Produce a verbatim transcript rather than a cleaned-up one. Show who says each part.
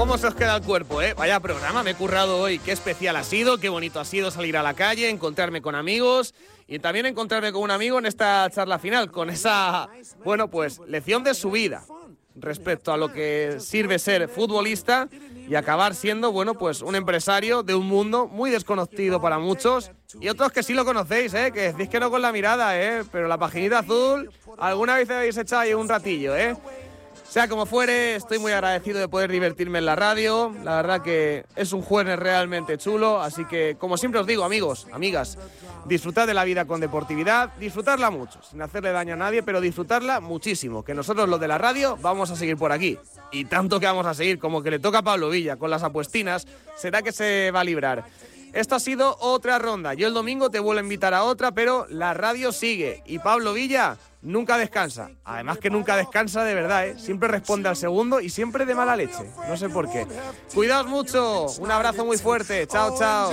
Speaker 1: ¿Cómo se os queda el cuerpo, eh? Vaya programa, me he currado hoy. Qué especial ha sido, qué bonito ha sido salir a la calle, encontrarme con amigos y también encontrarme con un amigo en esta charla final, con esa, bueno, pues, lección de su vida respecto a lo que sirve ser futbolista y acabar siendo, bueno, pues un empresario de un mundo muy desconocido para muchos y otros que sí lo conocéis, ¿eh? Que decís que no con la mirada, ¿eh? Pero la paginita azul, alguna vez habéis echado ahí un ratillo, ¿eh? Sea como fuere, estoy muy agradecido de poder divertirme en la radio. La verdad que es un jueves realmente chulo. Así que, como siempre os digo, amigos, amigas, disfrutad de la vida con deportividad, disfrutarla mucho, sin hacerle daño a nadie, pero disfrutarla muchísimo. Que nosotros, los de la radio, vamos a seguir por aquí. Y tanto que vamos a seguir, como que le toca a Pablo Villa con las apuestinas, será que se va a librar. Esto ha sido otra ronda. Yo el domingo te vuelvo a invitar a otra, pero la radio sigue. Y Pablo Villa nunca descansa. Además que nunca descansa de verdad, ¿eh? Siempre responde al segundo y siempre de mala leche. No sé por qué. Cuidaos mucho. Un abrazo muy fuerte. Chao, chao.